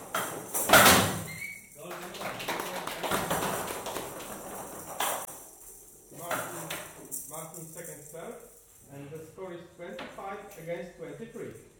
Martin second serve, and the score is 25 against 23.